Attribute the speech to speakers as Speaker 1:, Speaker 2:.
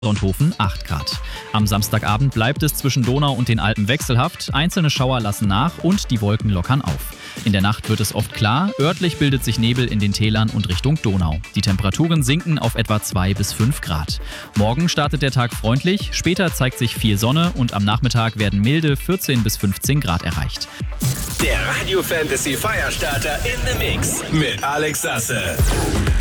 Speaker 1: Sonthofen 8 Grad. Am Samstagabend bleibt es zwischen Donau und den Alpen wechselhaft, einzelne Schauer lassen nach und die Wolken lockern auf. In der Nacht wird es oft klar, örtlich bildet sich Nebel in den Tälern und Richtung Donau. Die Temperaturen sinken auf etwa 2 bis 5 Grad. Morgen startet der Tag freundlich, später zeigt sich viel Sonne und am Nachmittag werden milde 14 bis 15 Grad erreicht.
Speaker 2: Der Radio Fantasy Feierstarter in the Mix mit Alex Sasse.